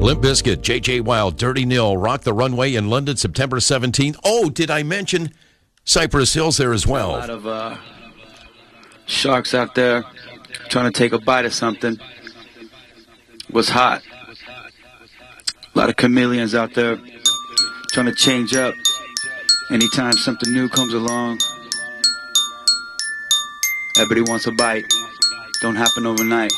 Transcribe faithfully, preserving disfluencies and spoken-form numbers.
Limp Bizkit, J J Wild, Dirty Nil, Rock the Runway in London, September seventeenth. Oh, did I mention Cypress Hills there as well? A lot of uh, sharks out there trying to take a bite of something. What's hot? A lot of chameleons out there trying to change up anytime something new comes along. Everybody wants a bite. Don't happen overnight.